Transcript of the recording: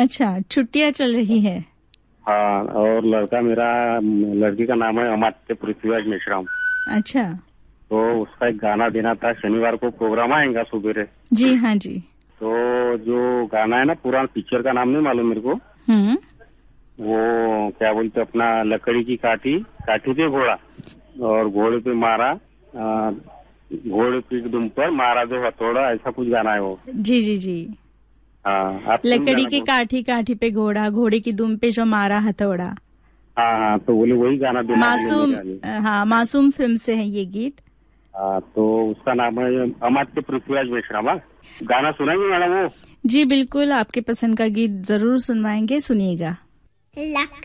अच्छा, छुट्टियां चल रही है। हाँ, और लड़की का नाम है अमात्य पृथ्वीराज मेश्राम। अच्छा। तो उसका एक गाना देना था, शनिवार को प्रोग्राम आएगा सुबह। जी हाँ जी। तो जो गाना है ना, पुराना पिक्चर का नाम नहीं मालूम मेरे को। वो क्या बोलते अपना, लकड़ी की काठी, काठी पे घोड़ा और घोड़े पे मारा, घोड़े की दुम पर मारा जो हथौड़ा, ऐसा कुछ गाना है वो। जी जी जी। हाँ, आप लकड़ी की काठी, काठी पे घोड़ा, घोड़े की दुम पे जो मारा हथौड़ा। हाँ हाँ, तो बोले वही गाना देना मासूम। मुझे। हाँ, मासूम फिल्म से है ये गीत। हाँ, तो उसका नाम है अमात्य पृथ्वीराज मेश्राम। गाना सुनाएंगे मैडम वो? जी बिल्कुल, आपके पसंद का गीत जरूर सुनवाएंगे, सुनिएगा।